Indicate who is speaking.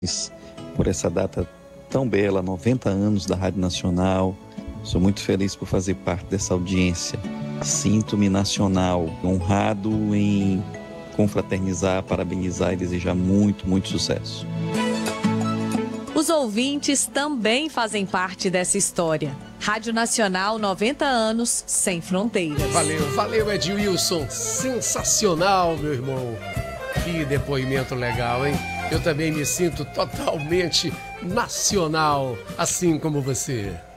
Speaker 1: por essa data tão bela, 90 anos da Rádio Nacional. Sou muito feliz por fazer parte dessa audiência. Sinto-me nacional, honrado em confraternizar, parabenizar e desejar muito, muito sucesso.
Speaker 2: Os ouvintes também fazem parte dessa história. Rádio Nacional, 90 anos, sem fronteiras.
Speaker 3: Valeu, Edilson. Sensacional, meu irmão. Que depoimento legal, hein? Eu também me sinto totalmente nacional, assim como você.